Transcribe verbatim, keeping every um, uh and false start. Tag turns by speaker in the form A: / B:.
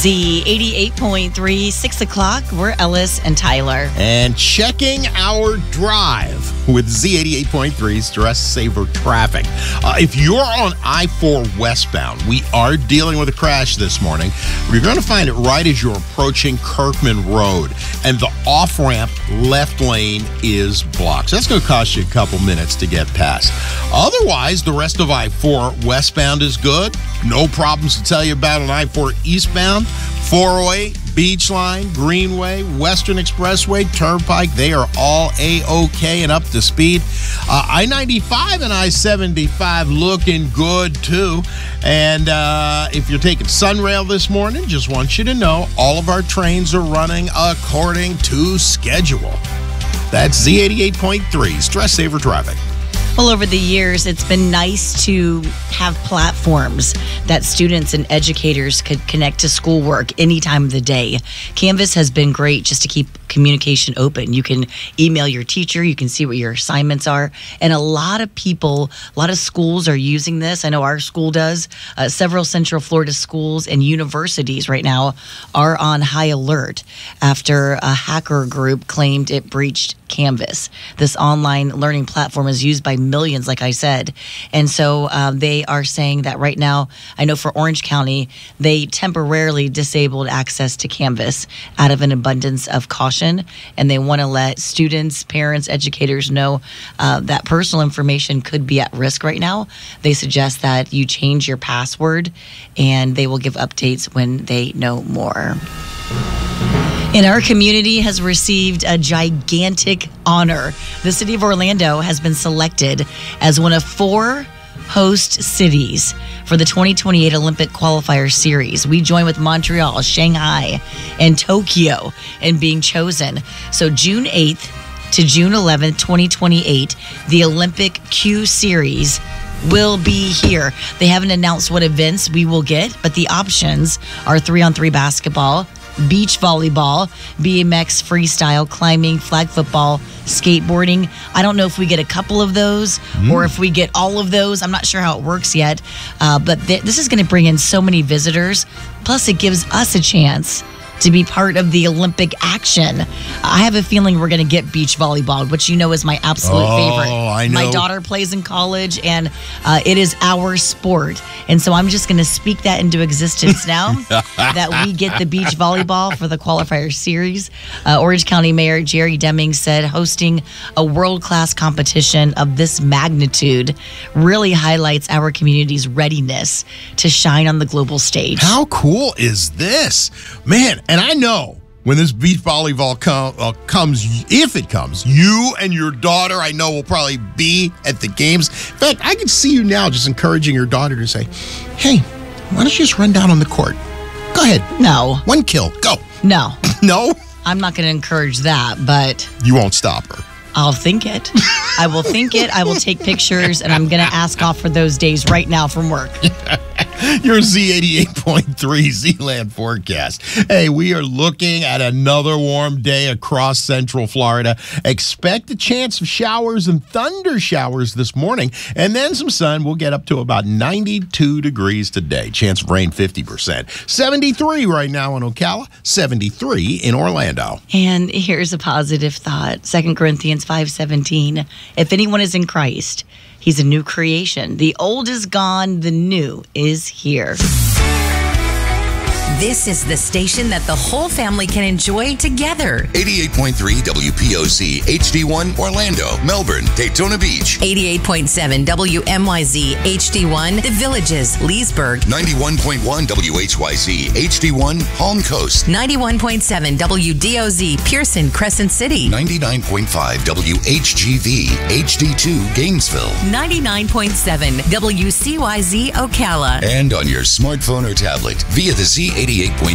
A: Z eighty-eight point three, six o'clock. We're Ellis and Tyler.
B: And checking our drive with Z eighty-eight point three's Stress Saver Traffic. Uh, if you're on I four westbound, we are dealing with a crash this morning. You're going to find it right as you're approaching Kirkman Road. And the off-ramp left lane is blocked. So that's going to cost you a couple minutes to get past. Otherwise, the rest of I four westbound is good. No problems to tell you about on I four eastbound. four oh eight, Beachline, Greenway, Western Expressway, Turnpike, they are all A-OK and up to speed. Uh, I ninety-five and I seventy-five looking good, too. And uh, if you're taking Sunrail this morning, just want you to know all of our trains are running according to schedule. That's Z eighty-eight point three, Stress Saver Traffic.
A: Well, over the years, it's been nice to have platforms that students and educators could connect to schoolwork any time of the day. Canvas has been great just to keep communication open. You can email your teacher, you can see what your assignments are, and a lot of people, a lot of schools are using this. I know our school does. Uh, several Central Florida schools and universities right now are on high alert after a hacker group claimed it breached Canvas. This online learning platform is used by millions, like I said. And so uh, they are saying that right now, I know for Orange County, they temporarily disabled access to Canvas out of an abundance of caution. And they want to let students, parents, educators know uh, that personal information could be at risk right now. They suggest that you change your password and they will give updates when they know more. And our community has received a gigantic honor. The city of Orlando has been selected as one of four host cities for the twenty twenty-eight Olympic Qualifier Series. We join with Montreal, Shanghai, and Tokyo in being chosen. So June eighth to June eleventh, twenty twenty-eight, the Olympic Q Series will be here. They haven't announced what events we will get, but the options are three-on-three basketball, beach volleyball, B M X freestyle, climbing, flag football, skateboarding. I don't know if we get a couple of those mm. or if we get all of those. I'm not sure how it works yet, uh, but th- this is going to bring in so many visitors. Plus, it gives us a chance to be part of the Olympic action. I have a feeling we're going to get beach volleyball, which you know is my absolute
B: oh,
A: favorite.
B: I know.
A: My daughter plays in college, and uh, it is our sport. And so I'm just going to speak that into existence now, that we get the beach volleyball for the qualifier series. Uh, Orange County Mayor Jerry Deming said hosting a world-class competition of this magnitude really highlights our community's readiness to shine on the global stage.
B: How cool is this? Man, and I know when this beach volleyball com- uh, comes, if it comes, you and your daughter, I know, will probably be at the games. In fact, I can see you now just encouraging your daughter to say, hey, why don't you just run down on the court? Go ahead.
A: No.
B: One kill. Go.
A: No.
B: No?
A: I'm not going to encourage that, but
B: you won't stop her.
A: I'll think it. I will think it. I will take pictures, and I'm going to ask off for those days right now from work.
B: Your Z eighty-eight point three Z-Land forecast. Hey, we are looking at another warm day across Central Florida. Expect a chance of showers and thunder showers this morning, and then some sun. We'll get up to about ninety-two degrees today. Chance of rain fifty percent. seventy-three right now in Ocala, seventy-three in Orlando.
A: And here's a positive thought. Second Corinthians five seventeen. If anyone is in Christ, he's a new creation. The old is gone, the new is here.
C: This is the station that the whole family can enjoy together.
D: eighty-eight point three W P O Z, H D one, Orlando, Melbourne, Daytona Beach.
C: eighty-eight point seven W M Y Z, H D one, The Villages, Leesburg.
D: ninety-one point one W H Y Z, H D one, Palm Coast.
C: ninety-one point seven W D O Z, Pearson, Crescent City.
D: ninety-nine point five W H G V, H D two, Gainesville.
C: ninety-nine point seven W C Y Z, Ocala.
D: And on your smartphone or tablet via the Z eighty-eight point